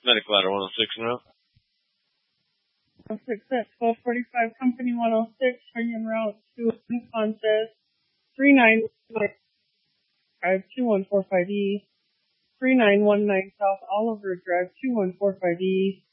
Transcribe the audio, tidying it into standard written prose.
Medical Ladder 106 now. 166, 1245, Company 106, bringing route to Ponces, 3915, 2145E, 3919 South Oliver Drive, 2145E,